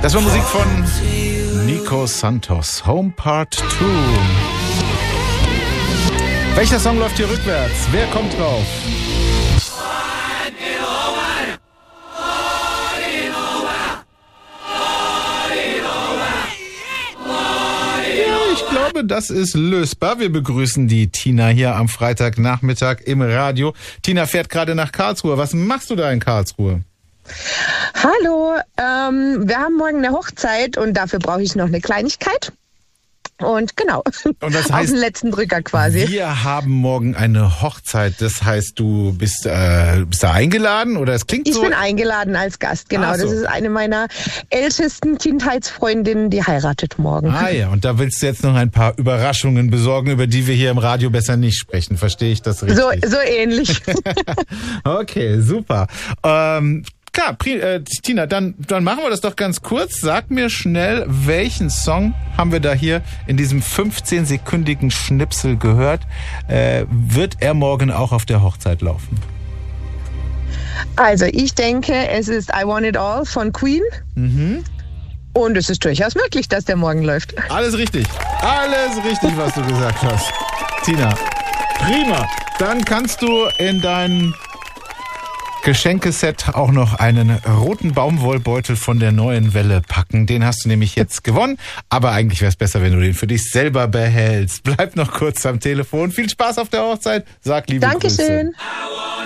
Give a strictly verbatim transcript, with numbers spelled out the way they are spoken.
Das war Musik von Nico Santos, Home Part zwei. Welcher Song läuft hier rückwärts? Wer kommt drauf? Ich glaube, das ist lösbar. Wir begrüßen die Tina hier am Freitagnachmittag im Radio. Tina fährt gerade nach Karlsruhe. Was machst du da in Karlsruhe? Hallo, ähm, wir haben morgen eine Hochzeit und dafür brauche ich noch eine Kleinigkeit. Und genau, und das heißt, auf den letzten Drücker quasi. Wir haben morgen eine Hochzeit. Das heißt, du bist, äh, bist da eingeladen oder es klingt ich so? Ich bin eingeladen als Gast, genau. So. Das ist eine meiner ältesten Kindheitsfreundinnen, die heiratet morgen. Ah ja, und da willst du jetzt noch ein paar Überraschungen besorgen, über die wir hier im Radio besser nicht sprechen. Verstehe ich das richtig? So, so ähnlich. Okay, super. Ähm, Klar, äh, Tina, dann, dann machen wir das doch ganz kurz. Sag mir schnell, welchen Song haben wir da hier in diesem fünfzehnsekündigen Schnipsel gehört? Äh, wird er morgen auch auf der Hochzeit laufen? Also ich denke, es ist I Want It All von Queen. Mhm. Und es ist durchaus möglich, dass der morgen läuft. Alles richtig. Alles richtig, was du gesagt hast. Tina, prima. Dann kannst du in dein Geschenkeset auch noch einen roten Baumwollbeutel von der Neuen Welle packen. Den hast du nämlich jetzt gewonnen. Aber eigentlich wäre es besser, wenn du den für dich selber behältst. Bleib noch kurz am Telefon. Viel Spaß auf der Hochzeit. Sag liebe Dankeschön. Grüße.